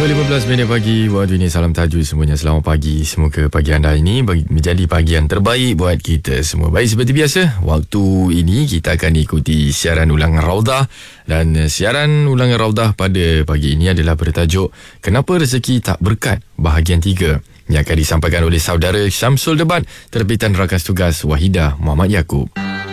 5.15 pagi waktu ini. Salam tajud semuanya. Selamat pagi. Semoga pagi anda ini menjadi pagi yang terbaik buat kita semua. Baik, seperti biasa, waktu ini kita akan ikuti siaran ulangan Raudah. Dan siaran ulangan Raudah pada pagi ini adalah bertajuk Kenapa Rezeki Tak Berkat bahagian 3, yang akan disampaikan oleh saudara Syamsul Debat, terbitan rakan tugas Wahidah Muhammad Yaakob.